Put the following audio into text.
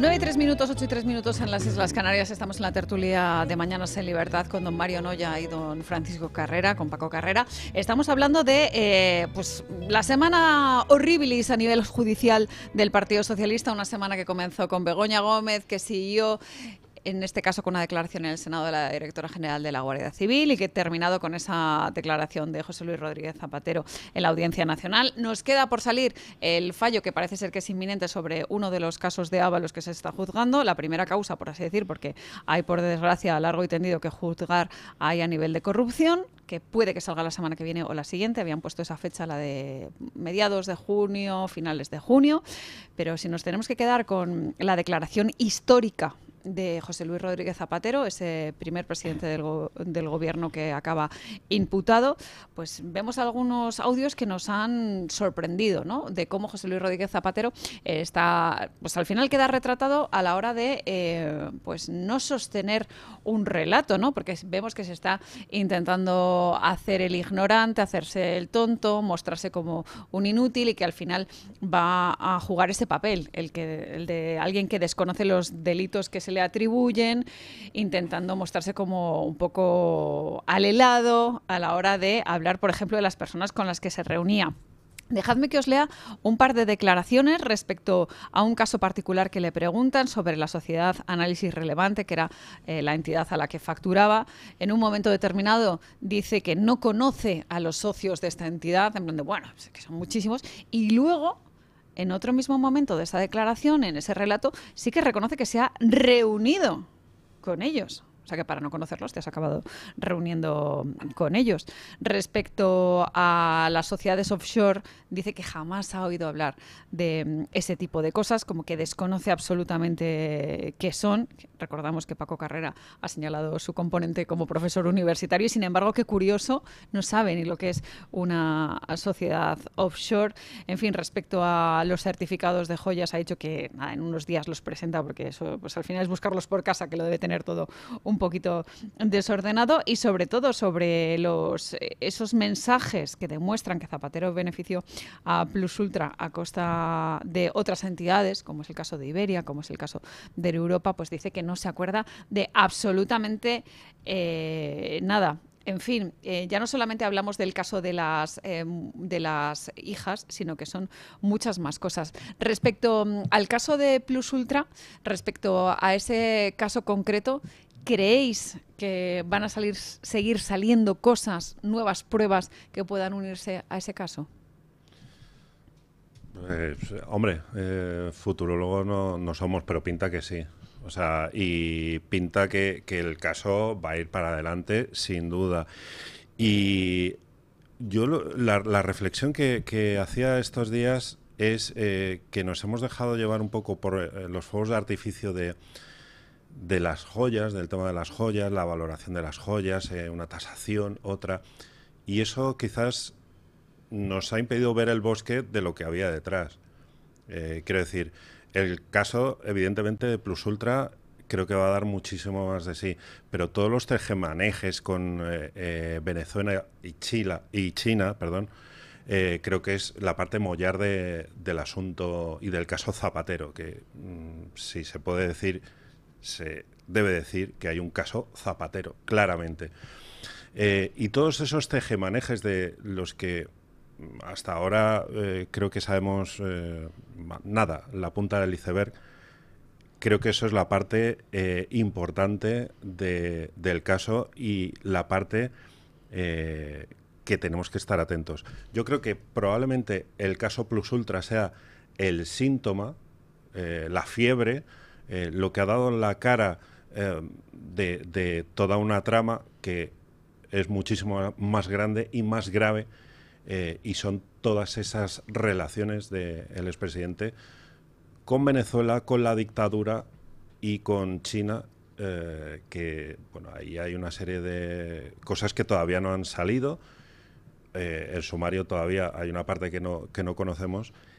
9:03, 8:03 en las Islas Canarias. Estamos en la tertulia de Mañanas en Libertad con don Mario Noya y don Francisco Carrera, con Paco Carrera. Estamos hablando de pues la semana horribilis a nivel judicial del Partido Socialista, una semana que comenzó con Begoña Gómez, que siguió en este caso con una declaración en el Senado de la directora general de la Guardia Civil y que ha terminado con esa declaración de José Luis Rodríguez Zapatero en la Audiencia Nacional. Nos queda por salir el fallo que parece ser que es inminente sobre uno de los casos de Ábalos que se está juzgando, la primera causa, por así decir, porque hay, por desgracia, largo y tendido que juzgar ahí a nivel de corrupción, que puede que salga la semana que viene o la siguiente. Habían puesto esa fecha, la de mediados de junio, finales de junio, pero si nos tenemos que quedar con la declaración histórica de José Luis Rodríguez Zapatero, ese primer presidente del gobierno que acaba imputado, pues vemos algunos audios que nos han sorprendido, ¿no? De cómo José Luis Rodríguez Zapatero está, pues al final queda retratado a la hora de pues no sostener un relato, ¿no? Porque vemos que se está intentando hacer el ignorante, hacerse el tonto, mostrarse como un inútil y que al final va a jugar ese papel, el de alguien que desconoce los delitos que se le atribuyen, intentando mostrarse como un poco al helado a la hora de hablar, por ejemplo, de las personas con las que se reunía. Dejadme que os lea un par de declaraciones respecto a un caso particular que le preguntan sobre la sociedad Análisis Relevante, que era la entidad a la que facturaba. En un momento determinado dice que no conoce a los socios de esta entidad, en plan de, bueno, que son muchísimos, y luego, en otro mismo momento de esa declaración, en ese relato, sí que reconoce que se ha reunido con ellos. O sea que para no conocerlos te has acabado reuniendo con ellos. Respecto a las sociedades offshore, dice que jamás ha oído hablar de ese tipo de cosas, como que desconoce absolutamente qué son. Recordamos que Paco Carrera ha señalado su componente como profesor universitario y, sin embargo, qué curioso, no sabe ni lo que es una sociedad offshore. En fin, respecto a los certificados de joyas, ha dicho que nada, en unos días los presenta, porque eso pues al final es buscarlos por casa, que lo debe tener todo un poquito desordenado, y sobre todo sobre esos mensajes que demuestran que Zapatero benefició a Plus Ultra a costa de otras entidades, como es el caso de Iberia, como es el caso de Europa, pues dice que no se acuerda de absolutamente nada. En fin, ya no solamente hablamos del caso de las hijas, sino que son muchas más cosas. Respecto al caso de Plus Ultra, respecto a ese caso concreto, ¿creéis que van a seguir saliendo cosas, nuevas pruebas que puedan unirse a ese caso? Hombre, futurólogos no somos, pero pinta que sí. O sea, y pinta que el caso va a ir para adelante, sin duda. Y yo la reflexión que hacía estos días es que nos hemos dejado llevar un poco por los fuegos de artificio de las joyas, del tema de las joyas, la valoración de las joyas, una tasación, otra. Y eso quizás nos ha impedido ver el bosque de lo que había detrás. Quiero decir, el caso, evidentemente, de Plus Ultra creo que va a dar muchísimo más de sí, pero todos los tejemanejes con Venezuela y China, creo que es la parte mollar del asunto y del caso Zapatero, que si se puede decir, se debe decir que hay un caso Zapatero, claramente. Y todos esos tejemanejes de los que hasta ahora creo que sabemos nada, la punta del iceberg, creo que eso es la parte importante del caso y la parte que tenemos que estar atentos. Yo creo que probablemente el caso Plus Ultra sea el síntoma, la fiebre, lo que ha dado en la cara de toda una trama que es muchísimo más grande y más grave, y son todas esas relaciones del expresidente con Venezuela, con la dictadura y con China, que bueno, ahí hay una serie de cosas que todavía no han salido. El sumario todavía hay una parte que no conocemos,